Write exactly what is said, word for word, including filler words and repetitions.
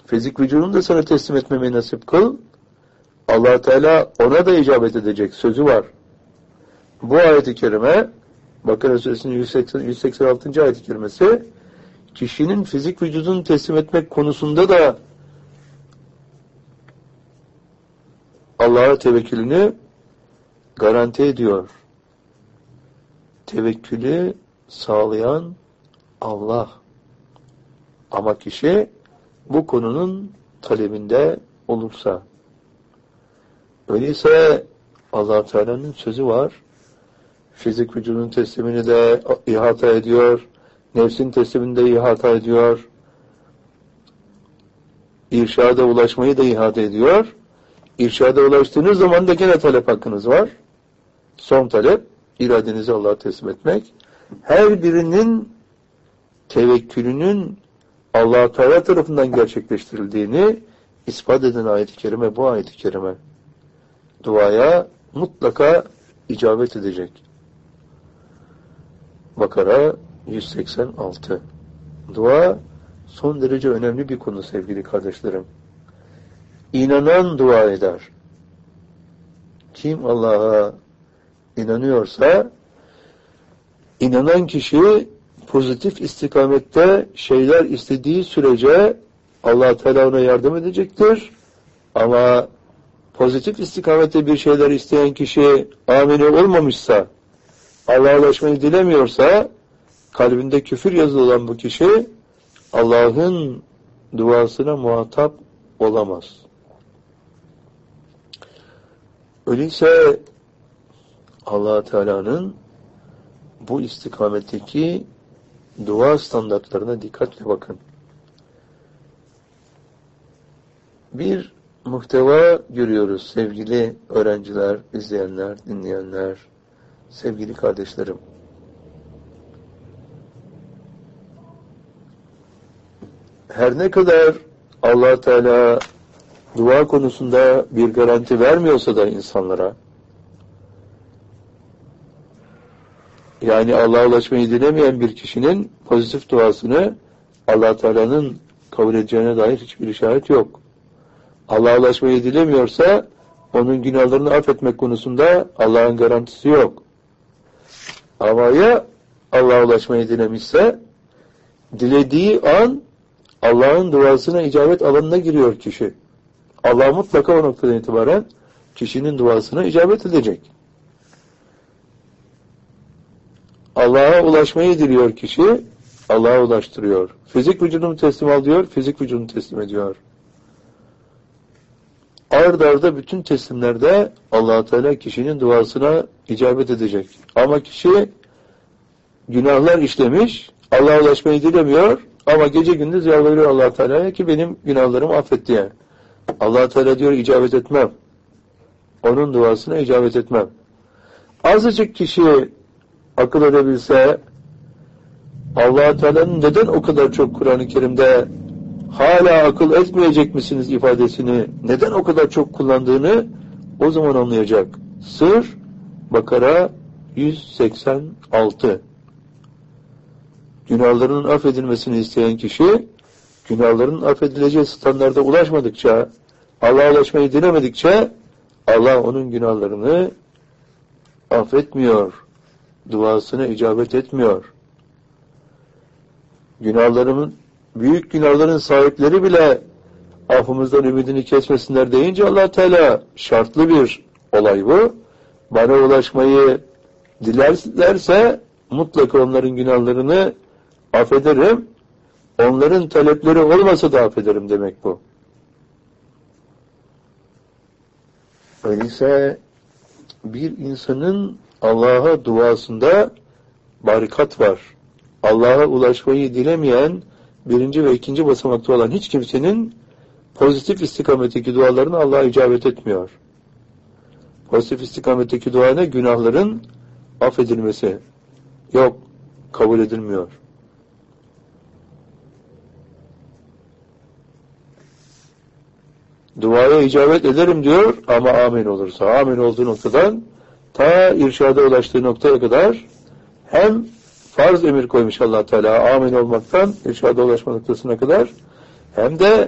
fizik vücudunu da sana teslim etmemeyi nasip kıl. Allah Teala ona da icabet edecek sözü var. Bu ayet-i kerime, Bakara Suresinin yüz seksen, yüz seksen altıncı ayet-i kerimesi, kişinin fizik vücudunu teslim etmek konusunda da Allah'a tevekkülünü garanti ediyor. Tevekkülü sağlayan Allah. Ama kişi bu konunun talebinde olursa, öyleyse Allah Teala'nın sözü var. Fizik vücudun teslimini de ihata ediyor. Nefsin teslimini de ihata ediyor. İrşada ulaşmayı da ihata ediyor. İrşada ulaştığınız zaman da gene talep hakkınız var. Son talep, iradenizi Allah'a teslim etmek. Her birinin tevekkülünün Allah Teala tarafından gerçekleştirildiğini ispat eden ayet-i kerime bu ayet-i kerime. Duaya mutlaka icabet edecek. Bakara yüz seksen altı. Dua son derece önemli bir konu sevgili kardeşlerim. İnanan dua eder. Kim Allah'a inanıyorsa, inanan kişi pozitif istikamette şeyler istediği sürece Allah Teala ona yardım edecektir. Ama pozitif istikamette bir şeyler isteyen kişi amine olmamışsa, Allah'a ulaşmayı dilemiyorsa, kalbinde küfür yazılı olan bu kişi Allah'ın duasına muhatap olamaz. Öyleyse Allah Teala'nın bu istikametteki dua standartlarına dikkatle bakın. Bir muhteva görüyoruz sevgili öğrenciler, izleyenler, dinleyenler, sevgili kardeşlerim. Her ne kadar Allah Teala dua konusunda bir garanti vermiyorsa da insanlara, yani Allah'a ulaşmayı dilemeyen bir kişinin pozitif duasını Allah Teala'nın kabul edeceğine dair hiçbir işaret yok. Allah'a ulaşmayı dilemiyorsa onun günahlarını affetmek konusunda Allah'ın garantisi yok. Ama ya Allah'a ulaşmayı dilemişse, dilediği an Allah'ın duasına icabet alanına giriyor kişi. Allah mutlaka o noktadan itibaren kişinin duasına icabet edecek. Allah'a ulaşmayı diliyor kişi, Allah'a ulaştırıyor. Fizik vücudunu teslim al diyor, fizik vücudunu teslim ediyor. Ard arda bütün teslimlerde Allah Teala kişinin duasına icabet edecek. Ama kişi günahlar işlemiş, Allah'a ulaşmayı dilemiyor ama gece gündüz yalvarıyor Allah Teala'ya ki benim günahlarımı affet diye. Allah Teala diyor icabet etmem. Onun duasına icabet etmem. Azıcık kişi akıl edebilse, Allah Teala'nın neden o kadar çok Kur'an-ı Kerim'de hala akıl etmeyecek misiniz ifadesini neden o kadar çok kullandığını o zaman anlayacak. Sır Bakara yüz seksen altı. Günahlarının affedilmesini isteyen kişi, günahlarının affedileceği standarda ulaşmadıkça, Allah'a ulaşmayı dilemedikçe, Allah onun günahlarını affetmiyor. Duasına icabet etmiyor. Günahlarımın, büyük günahların sahipleri bile affımızdan ümidini kesmesinler deyince Allah Teala şartlı bir olay bu. Bana ulaşmayı dilerlerse mutlaka onların günahlarını affederim. Onların talepleri olmasa da affederim demek bu. Öyleyse bir insanın Allah'a duasında barikat var. Allah'a ulaşmayı dilemeyen birinci ve ikinci basamakta olan hiç kimsenin pozitif istikametteki dualarına Allah'a icabet etmiyor. Pozitif istikametteki dua ne? Günahların affedilmesi. Yok, kabul edilmiyor. Duaya icabet ederim diyor ama amin olursa. Amin olduğu noktadan ta irşada ulaştığı noktaya kadar hem farz emir koymuş Allah Teala amin olmaktan irşada ulaşma noktasına kadar hem de